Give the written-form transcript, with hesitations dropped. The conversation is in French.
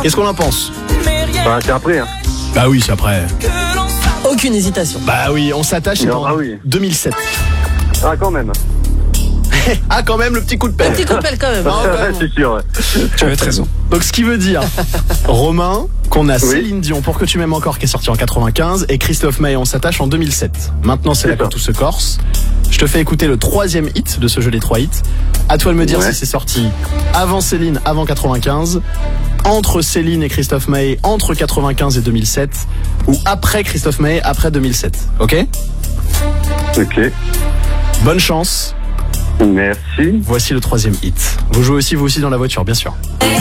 Qu'est-ce qu'on en pense? Bah, c'est après, hein. Bah oui, c'est après. Aucune hésitation. Bah oui, on s'attache, c'est en 2007. Ah, quand même. Ah, quand même, le petit coup de pelle. Un petit coup de pelle quand même. Non, quand même. C'est sûr, ouais. Tu avais raison. Donc, ce qui veut dire, Romain, qu'on a Céline Dion, Pour que tu m'aimes encore, qui est sorti en 95, et Christophe Maé, On s'attache, en 2007. Maintenant, c'est là que tout se corse. Je te fais écouter le troisième hit de ce jeu des 3 hits. À toi de me dire si c'est sorti avant Céline, avant 95, entre Céline et Christophe Maé, entre 95 et 2007, ou après Christophe Maé, après 2007. Ok? Ok. Bonne chance. Merci. Voici le troisième hit. Vous jouez aussi, vous aussi, dans la voiture, bien sûr.